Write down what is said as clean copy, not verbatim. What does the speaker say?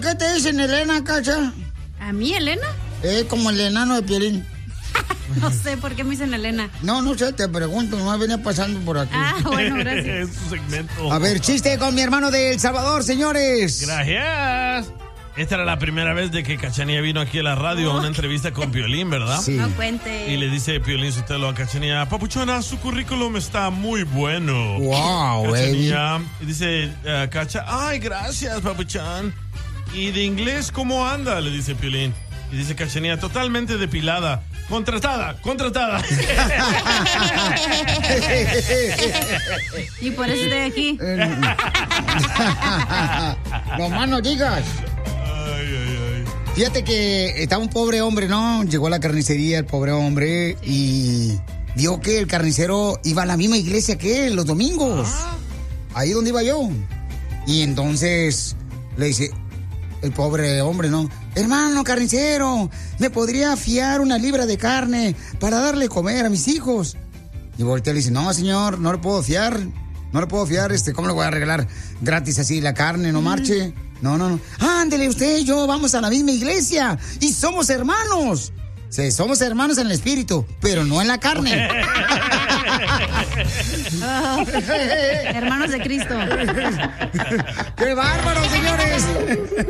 qué te dicen Elena, Cacha? ¿A mí, Elena? Como el enano de Piolín. No sé por qué me dicen Elena. No sé, te pregunto, nomás venía pasando por aquí. Ah, bueno, gracias. Es su segmento. A ver, chiste con mi hermano de El Salvador, señores. Gracias. Esta era la primera vez de que Cachanía vino aquí a la radio a una entrevista con Piolín, ¿verdad? Sí. No cuente. Y le dice Piolín Sotelo a Cachanía, papuchona, su currículum está muy bueno. Wow, baby. Cachanía, y dice Cacha, ay, gracias, papuchón. ¿Y de inglés cómo anda? Le dice Piolín. Y dice Cachanía, totalmente depilada. Contratada. Y por eso estoy aquí. No más no digas. Fíjate que estaba un pobre hombre, ¿no? Llegó a la carnicería el pobre hombre y vio que el carnicero iba a la misma iglesia que él los domingos. Ahí donde iba yo. Y entonces le dice el pobre hombre, ¿no? Hermano carnicero, ¿me podría fiar una libra de carne para darle comer a mis hijos? Y voltea y le dice, no, señor, no le puedo fiar. No le puedo fiar, ¿cómo le voy a regalar gratis así la carne? No marche. No. Ándele usted y yo, vamos a la misma iglesia y somos hermanos. Sí, somos hermanos en el espíritu, pero no en la carne. Hermanos de Cristo. ¡Qué bárbaro, señores!